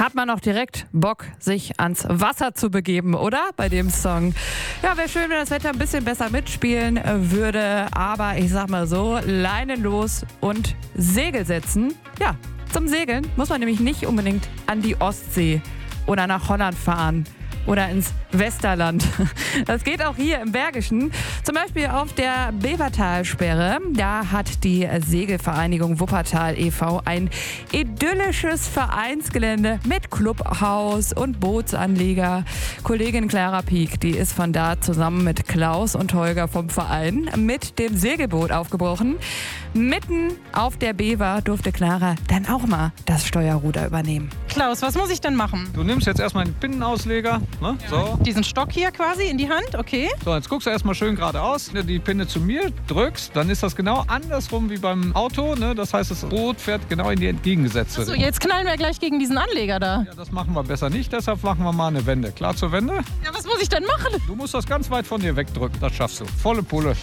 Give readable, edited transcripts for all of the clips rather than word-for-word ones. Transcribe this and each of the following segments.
hat man auch direkt Bock, sich ans Wasser zu begeben, oder? Bei dem Song. Ja, wäre schön, wenn das Wetter ein bisschen besser mitspielen würde. Aber ich sag mal so, Leinen los und Segel setzen. Ja, zum Segeln muss man nämlich nicht unbedingt an die Ostsee oder nach Holland fahren. Oder ins Westerland. Das geht auch hier im Bergischen. Zum Beispiel auf der Bevertalsperre. Da hat die Segelvereinigung Wuppertal e.V. ein idyllisches Vereinsgelände mit Clubhaus und Bootsanleger. Kollegin Clara Pieck, die ist von da zusammen mit Klaus und Holger vom Verein mit dem Segelboot aufgebrochen. Mitten auf der Bever durfte Clara dann auch mal das Steuerruder übernehmen. Klaus, was muss ich denn machen? Du nimmst jetzt erstmal den Pinnenausleger. Ne? Ja. So. Diesen Stock hier quasi in die Hand, okay. So, jetzt guckst du erstmal schön geradeaus. Wenn du die Pinne zu mir drückst, dann ist das genau andersrum wie beim Auto. Ne? Das heißt, das Boot fährt genau in die entgegengesetzte Achso, Richtung. jetzt knallen wir gleich gegen diesen Anleger da. Ja, das machen wir besser nicht, deshalb machen wir mal eine Wende. Klar zur Wende? Ja, was muss ich denn machen? Du musst das ganz weit von dir wegdrücken, das schaffst du. Volle Pulle.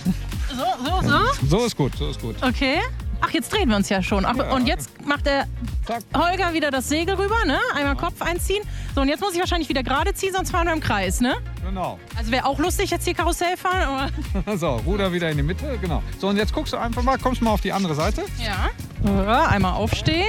So? So ist gut, so ist gut. Okay. Ach, jetzt drehen wir uns ja schon. Ach, Ja. und jetzt macht der Zack. Holger wieder das Segel rüber, ne? Einmal Kopf einziehen. So, und jetzt muss ich wahrscheinlich wieder gerade ziehen, sonst fahren wir im Kreis, ne? Genau. Also wäre auch lustig, jetzt hier Karussell fahren, aber... So, Ruder wieder in die Mitte, genau. So, und jetzt guckst du einfach mal, kommst mal auf die andere Seite. Ja. So, einmal aufstehen.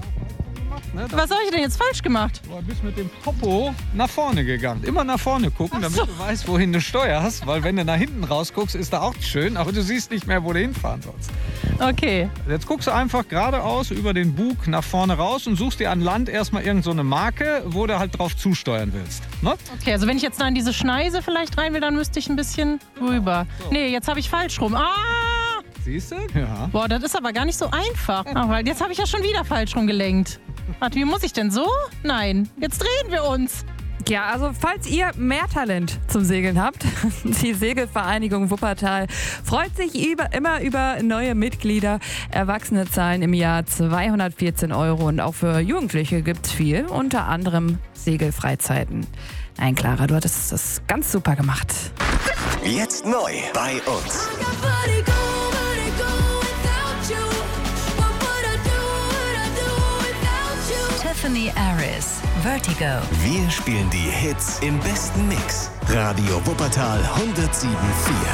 Ne, Was habe ich denn jetzt falsch gemacht? Du bist mit dem Popo nach vorne gegangen. Immer nach vorne gucken, damit Ach so. du weißt, wohin du steuerst. Weil wenn du nach hinten rausguckst, ist da auch schön, aber du siehst nicht mehr, wo du hinfahren sollst. Okay. Jetzt guckst du einfach geradeaus über den Bug nach vorne raus und suchst dir an Land erstmal irgend so eine Marke, wo du halt drauf zusteuern willst. Ne? Okay, also wenn ich jetzt da in diese Schneise vielleicht rein will, dann müsste ich ein bisschen rüber. So. Nee, jetzt habe ich falsch rum. Ah! Siehst du? Ja. Boah, das ist aber gar nicht so einfach. Ah, weil jetzt habe ich ja schon wieder falsch rumgelenkt. Warte, wie muss ich denn so? Nein, jetzt drehen wir uns. Ja, also falls ihr mehr Talent zum Segeln habt, die Segelvereinigung Wuppertal freut sich immer über neue Mitglieder. Erwachsene zahlen im Jahr 214 € und auch für Jugendliche gibt's viel, unter anderem Segelfreizeiten. Nein, Clara, du hattest das ganz super gemacht. Jetzt neu bei uns. Tiffany Aris, Vertigo. Wir spielen die Hits im besten Mix. Radio Wuppertal 107.4.